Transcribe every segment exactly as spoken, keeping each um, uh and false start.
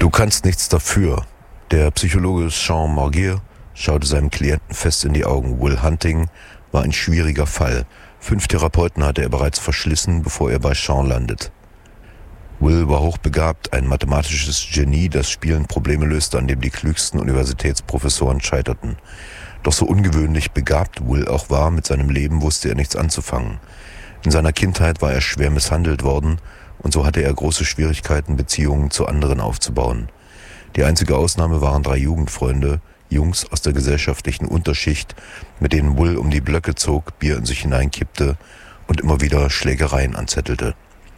Du kannst nichts dafür. Der Psychologe Sean Margier schaute seinem Klienten fest in die Augen. Will Hunting war ein schwieriger Fall. Fünf Therapeuten hatte er bereits verschlissen, bevor er bei Sean landet. Will war hochbegabt, ein mathematisches Genie, das spielend Probleme löste, an dem die klügsten Universitätsprofessoren scheiterten. Doch so ungewöhnlich begabt Will auch war, mit seinem Leben wusste er nichts anzufangen. In seiner Kindheit war er schwer misshandelt worden und so hatte er große Schwierigkeiten, Beziehungen zu anderen aufzubauen. Die einzige Ausnahme waren drei Jugendfreunde, Jungs aus der gesellschaftlichen Unterschicht, mit denen Will um die Blöcke zog, Bier in sich hineinkippte und immer wieder Schlägereien anzettelte.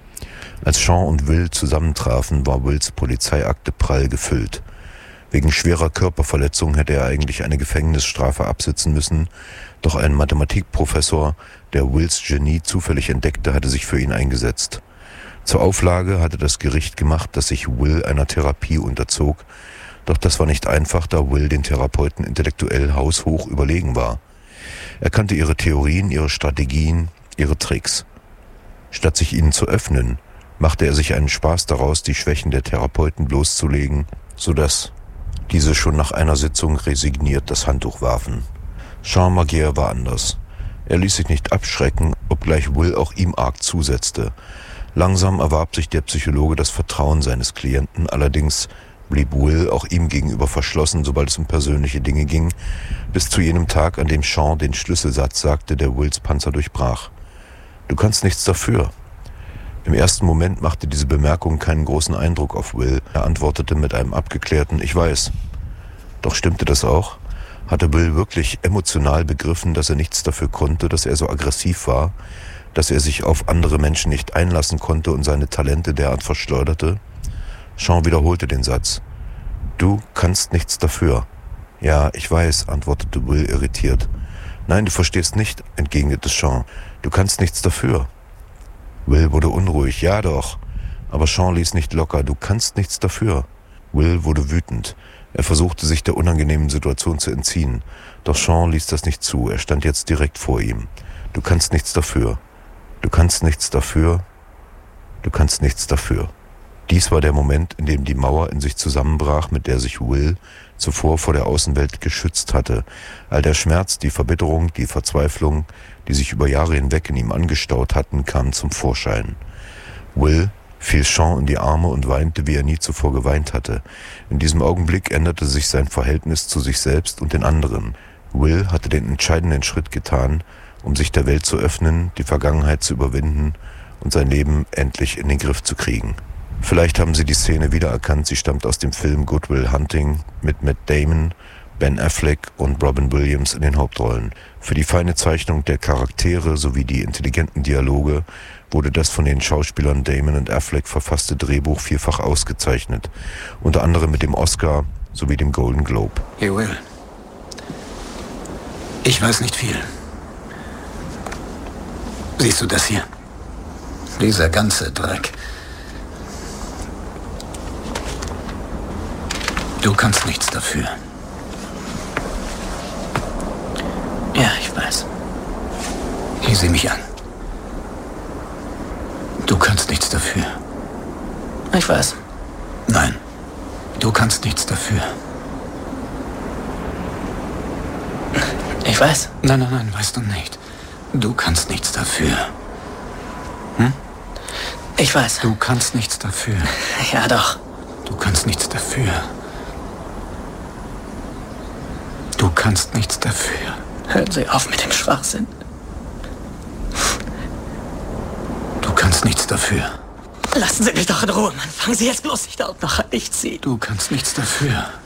Als Sean und Will zusammentrafen, war Wills Polizeiakte prall gefüllt. Wegen schwerer Körperverletzung hätte er eigentlich eine Gefängnisstrafe absitzen müssen, doch ein Mathematikprofessor, der Wills Genie zufällig entdeckte, hatte sich für ihn eingesetzt. Zur Auflage hatte das Gericht gemacht, dass sich Will einer Therapie unterzog, doch das war nicht einfach, da Will den Therapeuten intellektuell haushoch überlegen war. Er kannte ihre Theorien, ihre Strategien, ihre Tricks. Statt sich ihnen zu öffnen, machte er sich einen Spaß daraus, die Schwächen der Therapeuten bloßzulegen, sodass diese schon nach einer Sitzung resigniert das Handtuch warfen. Sean Margier war anders. Er ließ sich nicht abschrecken, obgleich Will auch ihm arg zusetzte. Langsam erwarb sich der Psychologe das Vertrauen seines Klienten, allerdings blieb Will auch ihm gegenüber verschlossen, sobald es um persönliche Dinge ging, bis zu jenem Tag, an dem Sean den Schlüsselsatz sagte, der Wills Panzer durchbrach. »Du kannst nichts dafür.« Im ersten Moment machte diese Bemerkung keinen großen Eindruck auf Will. Er antwortete mit einem abgeklärten »Ich weiß«. Doch stimmte das auch? Hatte Will wirklich emotional begriffen, dass er nichts dafür konnte, dass er so aggressiv war, dass er sich auf andere Menschen nicht einlassen konnte und seine Talente derart verschleuderte? Sean wiederholte den Satz. »Du kannst nichts dafür.« »Ja, ich weiß«, antwortete Will irritiert. »Nein, du verstehst nicht«, entgegnete Sean. »Du kannst nichts dafür.« Will wurde unruhig. »Ja doch.« Aber Sean ließ nicht locker. »Du kannst nichts dafür.« Will wurde wütend. Er versuchte, sich der unangenehmen Situation zu entziehen. Doch Sean ließ das nicht zu. Er stand jetzt direkt vor ihm. »Du kannst nichts dafür. Du kannst nichts dafür. Du kannst nichts dafür.« Dies war der Moment, in dem die Mauer in sich zusammenbrach, mit der sich Will zuvor vor der Außenwelt geschützt hatte. All der Schmerz, die Verbitterung, die Verzweiflung, die sich über Jahre hinweg in ihm angestaut hatten, kamen zum Vorschein. Will fiel Sean in die Arme und weinte, wie er nie zuvor geweint hatte. In diesem Augenblick änderte sich sein Verhältnis zu sich selbst und den anderen. Will hatte den entscheidenden Schritt getan, um sich der Welt zu öffnen, die Vergangenheit zu überwinden und sein Leben endlich in den Griff zu kriegen. Vielleicht haben Sie die Szene wiedererkannt, sie stammt aus dem Film Good Will Hunting mit Matt Damon, Ben Affleck und Robin Williams in den Hauptrollen. Für die feine Zeichnung der Charaktere sowie die intelligenten Dialoge wurde das von den Schauspielern Damon und Affleck verfasste Drehbuch vielfach ausgezeichnet, unter anderem mit dem Oscar sowie dem Golden Globe. Hey Will, ich weiß nicht viel. Siehst du das hier? Dieser ganze Dreck. Du kannst nichts dafür. Ja, ich weiß. Hier, sieh mich an. Du kannst nichts dafür. Ich weiß. Nein, du kannst nichts dafür. Ich weiß. Nein, nein, nein, weißt du nicht. Du kannst nichts dafür. Hm? Ich weiß. Du kannst nichts dafür. Ja, doch. Du kannst nichts dafür. Du kannst nichts dafür. Hören Sie auf mit dem Schwachsinn. Du kannst nichts dafür. Lassen Sie mich doch in Ruhe, Mann. Fangen Sie jetzt bloß nicht an, noch an nichts ziehen. Du kannst nichts dafür.